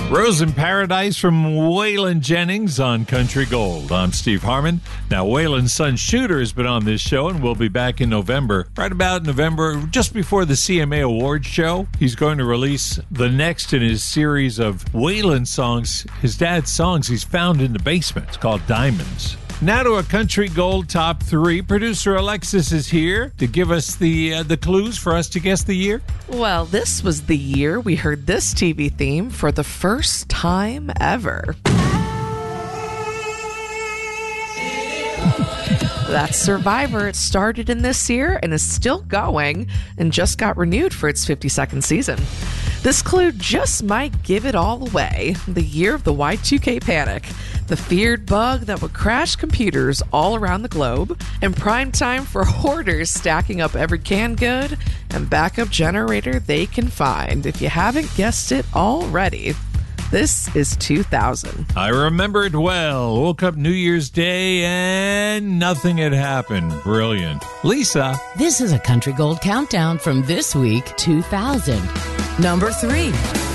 Rose in Paradise from Waylon Jennings on Country Gold. I'm Steve Harmon. Now, Waylon's son Shooter has been on this show and will be back in November. Right about November, just before the CMA Awards show, he's going to release the next in his series of Waylon songs, his dad's songs he's found in the basement. It's called Diamonds. Now to a Country Gold Top 3. Producer Alexis is here to give us the clues for us to guess the year. Well, this was the year we heard this TV theme for the first time ever. That's Survivor. It started in this year and is still going and just got renewed for its 52nd season. This clue just might give it all away. The year of the Y2K panic, the feared bug that would crash computers all around the globe, and prime time for hoarders stacking up every canned good and backup generator they can find. If you haven't guessed it already, this is 2000. I remember it well. Woke up New Year's Day and nothing had happened. Brilliant. Lisa. This is a Country Gold countdown from this week, 2000. Number 3.